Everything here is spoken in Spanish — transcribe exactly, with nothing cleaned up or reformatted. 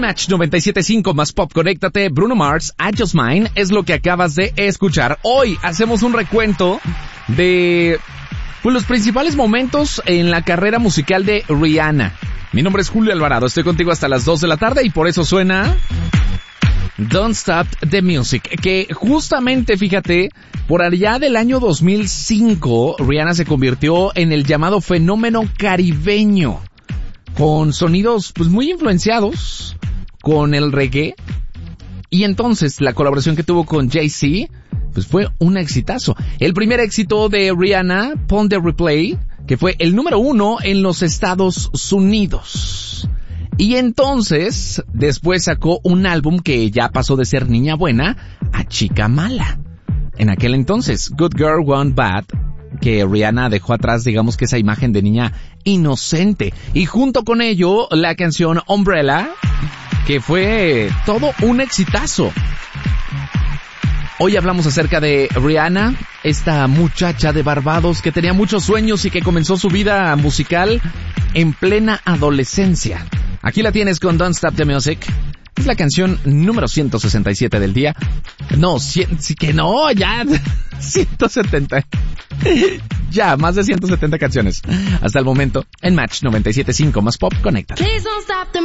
Match noventa y siete punto cinco más pop, conéctate. Bruno Mars, I Just Mine, es lo que acabas de escuchar. Hoy hacemos un recuento de pues, los principales momentos en la carrera musical de Rihanna. Mi nombre es Julio Alvarado, estoy contigo hasta las dos de la tarde y por eso suena Don't Stop the Music, que justamente, fíjate, por allá del año dos mil cinco, Rihanna se convirtió en el llamado fenómeno caribeño, con sonidos pues muy influenciados con el reggae, y entonces la colaboración que tuvo con Jay-Z pues fue un exitazo. El primer éxito de Rihanna, Pon the Replay, que fue el número uno en los Estados Unidos. Y entonces, después sacó un álbum que ya pasó de ser niña buena a chica mala. En aquel entonces, Good Girl Gone Bad, que Rihanna dejó atrás, digamos que esa imagen de niña inocente. Y junto con ello, la canción Umbrella, que fue todo un exitazo. Hoy hablamos acerca de Rihanna, esta muchacha de Barbados que tenía muchos sueños y que comenzó su vida musical en plena adolescencia. Aquí la tienes con Don't Stop the Music. Es la canción número ciento sesenta y siete del día. No, cien, sí que no, ya, ciento setenta. Ya, más de ciento setenta canciones. Hasta el momento, en Match noventa y siete punto cinco más pop, conecta.